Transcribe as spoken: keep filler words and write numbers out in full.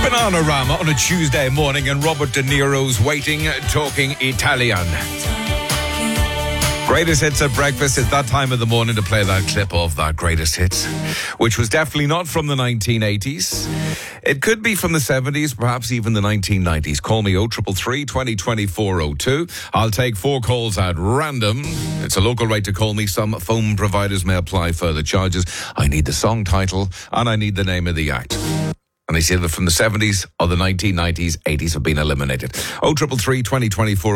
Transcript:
Bananarama on a Tuesday morning and Robert De Niro's Waiting, Talking Italian. Greatest hits at breakfast. It's that time of the morning to play that clip of that greatest hits, which was definitely not from the nineteen eighties. It could be from the seventies, perhaps even the nineteen nineties. Call me oh three three, twenty, twenty-four oh two. I'll take four calls at random. It's a local right to call me. Some phone providers may apply further charges. I need the song title and I need the name of the act. And it's either from the seventies or the nineteen nineties, eighties have been eliminated. oh three three, twenty, twenty-four